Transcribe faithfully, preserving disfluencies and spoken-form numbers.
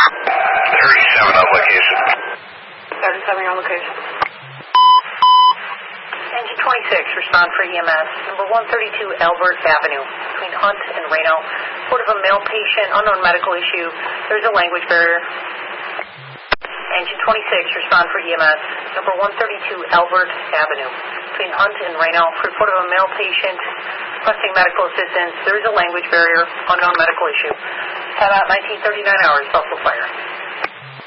thirty-seven on location. thirty-seven on location. Engine twenty-six, respond for E M S. Number one thirty-two Albert Avenue, between Hunt and Reno. Report of a male patient, unknown medical issue. There's a language barrier. Engine twenty-six, respond for E M S. Number one thirty-two Albert Avenue, between Hunt and Reno. Report of a male patient requesting medical assistance. There is a language barrier, unknown medical issue. Time out nineteen thirty-nine hours, Buffalo Fire.